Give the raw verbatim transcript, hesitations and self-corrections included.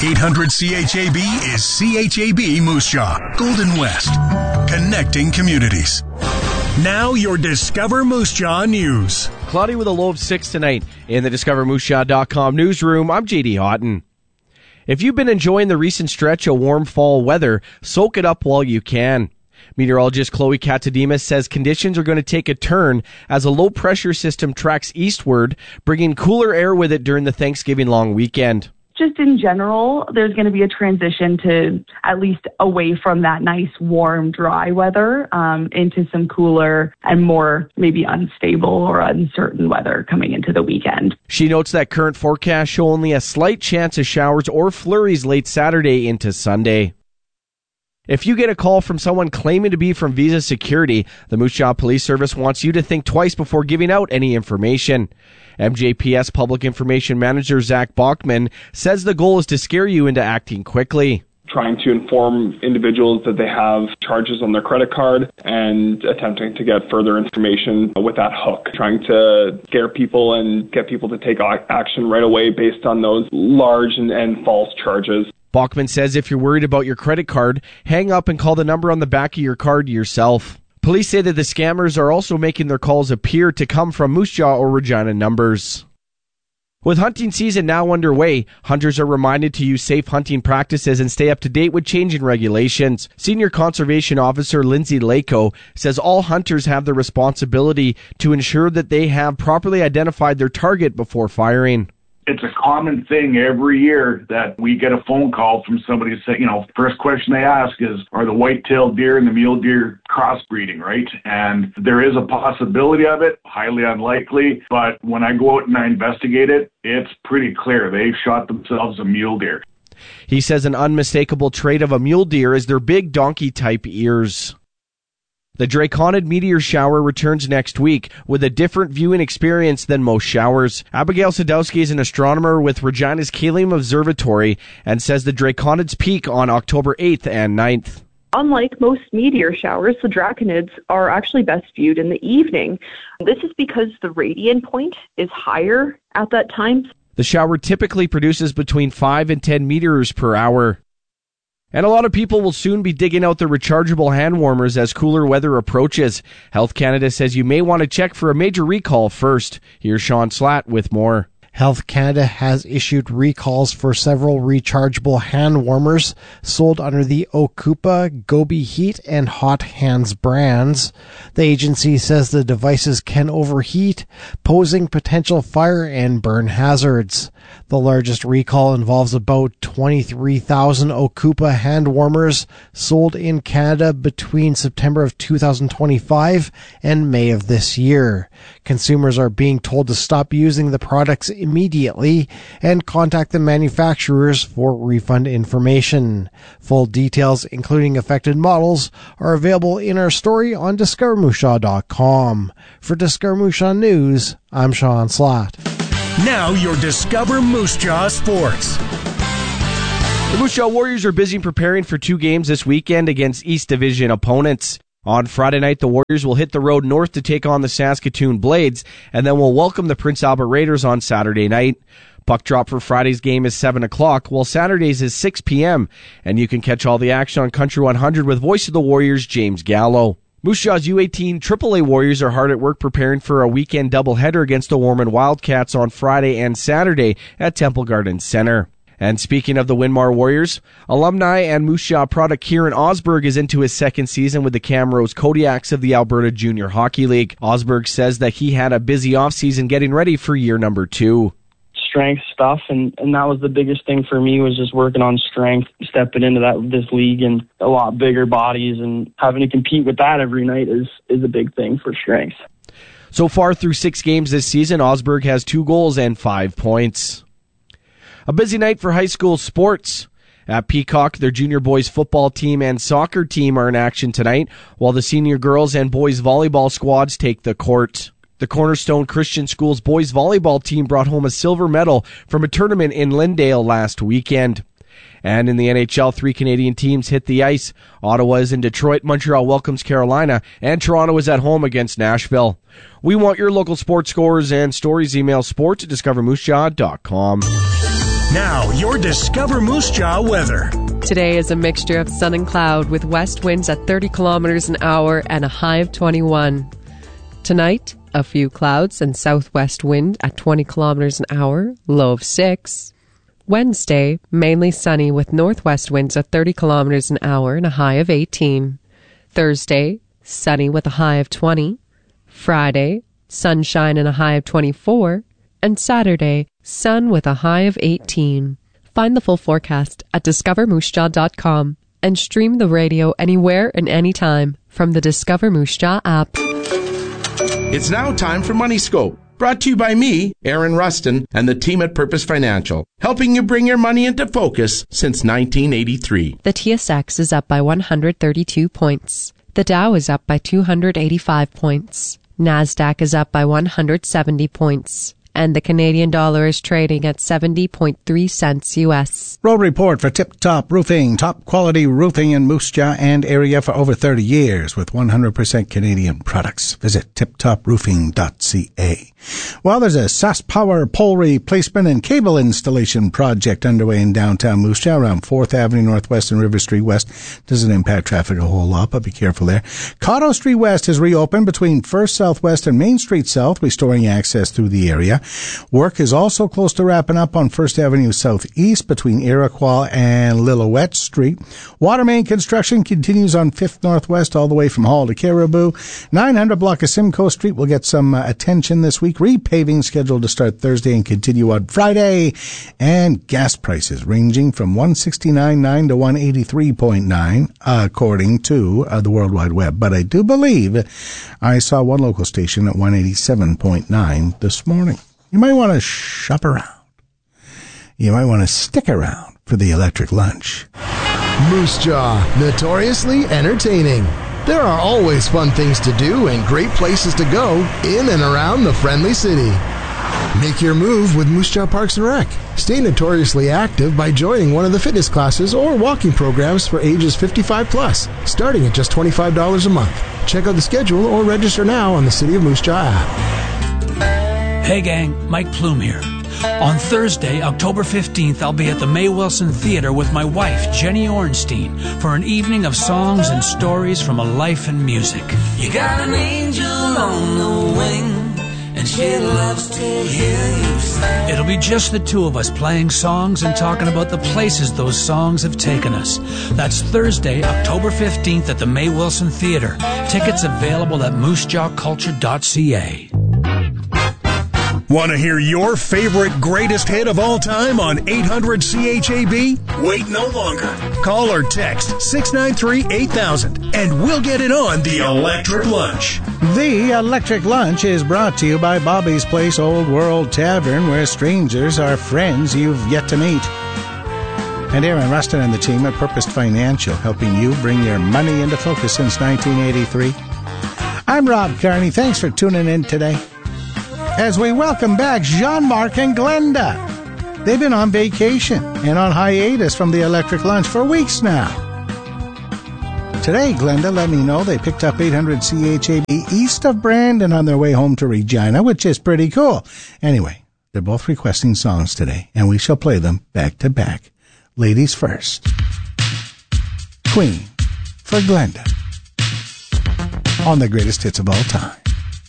eight hundred C H A B is C H A B Moose Jaw, Golden West, connecting communities. Now your Discover Moose Jaw news. Cloudy with a low of six tonight in the Discover Moose Jaw dot com newsroom. I'm J D Houghton. If you've been enjoying the recent stretch of warm fall weather, soak it up while you can. Meteorologist Chloe Katadimas says conditions are going to take a turn as a low-pressure system tracks eastward, bringing cooler air with it during the Thanksgiving long weekend. Just in general, there's going to be a transition to at least away from that nice, warm, dry weather um, into some cooler and more maybe unstable or uncertain weather coming into the weekend. She notes that current forecasts show only a slight chance of showers or flurries late Saturday into Sunday. If you get a call from someone claiming to be from Visa Security, the Moose Jaw Police Service wants you to think twice before giving out any information. M J P S Public Information Manager Zach Bachman says the goal is to scare you into acting quickly. Trying to inform individuals that they have charges on their credit card and attempting to get further information with that hook. Trying to scare people and get people to take action right away based on those large and, and false charges. Bachman says if you're worried about your credit card, hang up and call the number on the back of your card yourself. Police say that the scammers are also making their calls appear to come from Moose Jaw or Regina numbers. With hunting season now underway, hunters are reminded to use safe hunting practices and stay up to date with changing regulations. Senior Conservation Officer Lindsay Lako says all hunters have the responsibility to ensure that they have properly identified their target before firing. It's a common thing every year that we get a phone call from somebody saying, you know, first question they ask is, are the white-tailed deer and the mule deer crossbreeding, right? And there is a possibility of it, highly unlikely, but when I go out and I investigate it, it's pretty clear they've shot themselves a mule deer. He says an unmistakable trait of a mule deer is their big donkey-type ears. The Draconid meteor shower returns next week with a different viewing experience than most showers. Abigail Sadowski is an astronomer with Regina's Kalium Observatory and says the Draconids peak on October eighth and ninth. Unlike most meteor showers, the Draconids are actually best viewed in the evening. This is because the radiant point is higher at that time. The shower typically produces between five and ten meteors per hour. And a lot of people will soon be digging out their rechargeable hand warmers as cooler weather approaches. Health Canada says you may want to check for a major recall first. Here's Sean Slatt with more. Health Canada has issued recalls for several rechargeable hand warmers sold under the Okupa, Gobi Heat, and Hot Hands brands. The agency says the devices can overheat, posing potential fire and burn hazards. The largest recall involves about twenty-three thousand Okupa hand warmers sold in Canada between September of two thousand twenty-five and May of this year. Consumers are being told to stop using the products immediately and contact the manufacturers for refund information. Full details, including affected models, are available in our story on Discover Moose Jaw dot com. For Discover Moose Jaw News, I'm Sean Slatt. Now your Discover Moose Jaw Sports. The Moose Jaw Warriors are busy preparing for two games this weekend against East Division opponents. On Friday night, the Warriors will hit the road north to take on the Saskatoon Blades, and then will welcome the Prince Albert Raiders on Saturday night. Puck drop for Friday's game is seven o'clock, while Saturday's is six p.m., and you can catch all the action on Country one hundred with voice of the Warriors, James Gallo. Moose Jaw's U eighteen triple A Warriors are hard at work preparing for a weekend doubleheader against the Warman Wildcats on Friday and Saturday at Temple Garden Center. And speaking of the Winmar Warriors, alumni and Moose Jaw product Kieran Osberg is into his second season with the Camrose Kodiaks of the Alberta Junior Hockey League. Osberg says that he had a busy offseason getting ready for year number two. Strength stuff, and, and that was the biggest thing for me, was just working on strength, stepping into that this league and a lot bigger bodies, and having to compete with that every night is, is a big thing for strength. So far through six games this season, Osberg has two goals and five points. A busy night for high school sports. At Peacock, their junior boys football team and soccer team are in action tonight, while the senior girls and boys volleyball squads take the court. The Cornerstone Christian Schools boys volleyball team brought home a silver medal from a tournament in Lindale last weekend. And in the N H L, three Canadian teams hit the ice. Ottawa is in Detroit, Montreal welcomes Carolina, and Toronto is at home against Nashville. We want your local sports scores and stories. Email sports at discover moose jaw dot com. Now, your Discover Moose Jaw weather. Today is a mixture of sun and cloud with west winds at thirty kilometers an hour and a high of twenty-one. Tonight, a few clouds and southwest wind at twenty kilometers an hour, low of six. Wednesday, mainly sunny with northwest winds at thirty kilometers an hour and a high of eighteen. Thursday, sunny with a high of twenty. Friday, sunshine and a high of twenty-four. And Saturday, sun with a high of eighteen. Find the full forecast at discover moose jaw dot com and stream the radio anywhere and anytime from the Discover Moose Jaw app. It's now time for Money Scope, brought to you by me, Aaron Rustin, and the team at Purpose Financial, helping you bring your money into focus since nineteen eighty-three. The T S X is up by one hundred thirty-two points. The Dow is up by two hundred eighty-five points. NASDAQ is up by one hundred seventy points. And the Canadian dollar is trading at seventy point three cents U S. Road report for Tip Top Roofing. Top quality roofing in Moose Jaw and area for over thirty years with one hundred percent Canadian products. Visit tip top roofing dot c a. Well, there's a SaskPower pole replacement and cable installation project underway in downtown Moose Jaw around fourth Avenue Northwest and River Street West. Doesn't impact traffic a whole lot, but be careful there. Cotto Street West is reopened between First Southwest and Main Street South, restoring access through the area. Work is also close to wrapping up on First Avenue Southeast between Iroquois and Lillooet Street. Water main construction continues on fifth Northwest all the way from Hall to Caribou. nine hundred block of Simcoe Street will get some uh, attention this week. Repaving scheduled to start Thursday and continue on Friday. And gas prices ranging from one sixty-nine point nine to one eighty-three point nine according to uh, the World Wide Web. But I do believe I saw one local station at one eighty-seven point nine this morning. You might want to shop around. You might want to stick around for the electric lunch. Moose Jaw, notoriously entertaining. There are always fun things to do and great places to go in and around the friendly city. Make your move with Moose Jaw Parks and Rec. Stay notoriously active by joining one of the fitness classes or walking programs for ages fifty-five plus, starting at just twenty-five dollars a month. Check out the schedule or register now on the City of Moose Jaw app. Hey gang, Mike Plume here. On Thursday, October fifteenth, I'll be at the May Wilson Theater with my wife, Jenny Ornstein, for an evening of songs and stories from a life in music. You got an angel on the wing, and she loves to hear you sing. It'll be just the two of us playing songs and talking about the places those songs have taken us. That's Thursday, October fifteenth at the May Wilson Theater. Tickets available at moose jaw culture dot c a. Want to hear your favorite greatest hit of all time on eight hundred C H A B? Wait no longer. Call or text six nine three, eight thousand and we'll get it on the Electric Lunch. The Electric Lunch is brought to you by Bobby's Place Old World Tavern, where strangers are friends you've yet to meet. And Aaron Rustin and the team at Purpose Financial, helping you bring your money into focus since nineteen eighty-three. I'm Rob Carney. Thanks for tuning in today. As we welcome back Jean-Marc and Glenda. They've been on vacation and on hiatus from the Electric Lunch for weeks now. Today, Glenda let me know they picked up eight hundred C H A B east of Brandon on their way home to Regina, which is pretty cool. Anyway, they're both requesting songs today, and we shall play them back to back. Ladies first. Queen for Glenda on the greatest hits of all time.